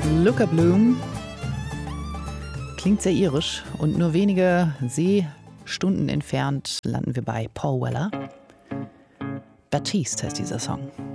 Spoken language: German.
Looker Bloom klingt sehr irisch und nur wenige Seestunden entfernt landen wir bei Paul Weller. Baptiste heißt dieser Song.